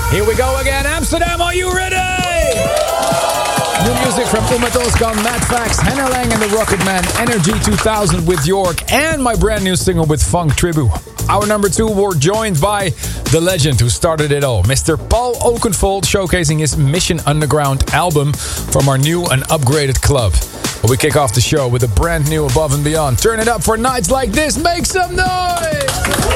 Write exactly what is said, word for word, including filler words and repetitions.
Here we go again. Amsterdam, are you ready? New music from Uma Thurman, Matt Fax, Hannah Lang and the Rocket Man, Energy two thousand with York, and my brand new single with Funk Tribu. Our number two, we're joined by the legend who started it all, Mister Paul Oakenfold, showcasing his Mission Underground album from our new and upgraded club. We kick off the show with a brand new Above and Beyond. Turn it up for nights like this. Make some noise!